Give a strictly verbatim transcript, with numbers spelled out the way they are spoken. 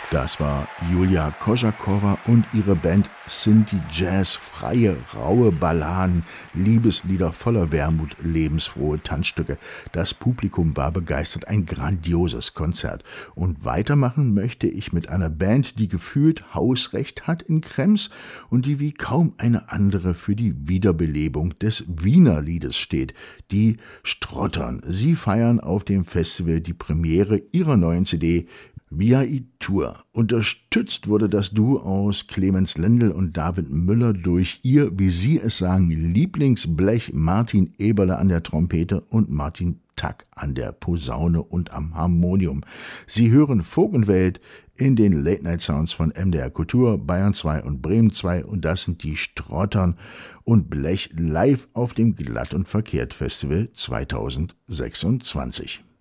Das war Julia Kossakowa und ihre Band Sinti Jazz, freie, raue Balladen, Liebeslieder voller Wermut, lebensfrohe Tanzstücke. Das Publikum war begeistert, ein grandioses Konzert. Und weitermachen möchte ich mit einer Band, die gefühlt Hausrecht hat in Krems und die wie kaum eine andere für die Wiederbelebung des Wiener Liedes steht. Die Strottern. Sie feiern auf dem Festival die Premiere ihrer neuen C D Via i Tour. Unterstützt wurde das Duo aus Clemens Lendl und David Müller durch ihr, wie sie es sagen, Lieblingsblech Martin Eberle an der Trompete und Martin Tack an der Posaune und am Harmonium. Sie hören Vogelwelt in den Late-Night-Sounds von M D R Kultur, Bayern zwei und Bremen zwei und das sind die Strottern und Blech live auf dem Glatt und Verkehrt Festival zweitausendsechsundzwanzig.